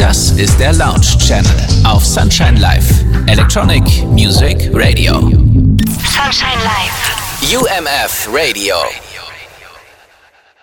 Das ist der Lounge Channel auf Sunshine Live. Electronic Music Radio. Sunshine Live. UMF Radio.